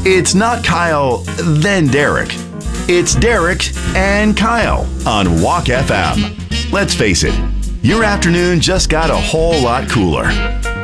It's not Kyle, then Derek. It's Derek and Kyle on Walk FM. Let's face it, your afternoon just got a whole lot cooler.